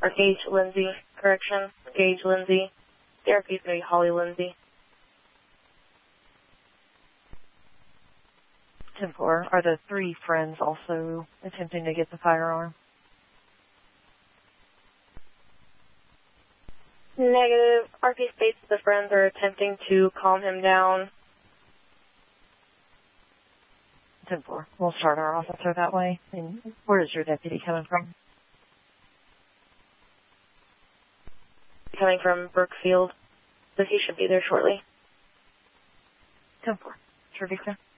Or Gage Lindsay, correction, Gage Lindsay. Therapy is going to be Holly Lindsay. 10-4, are the 3 friends also attempting to get the firearm? Negative. RP states the friends are attempting to calm him down. 10-4, we'll start our officer that way. And where is your deputy coming from? Coming from Brookfield, but he should be there shortly. 10-4, Trevisa.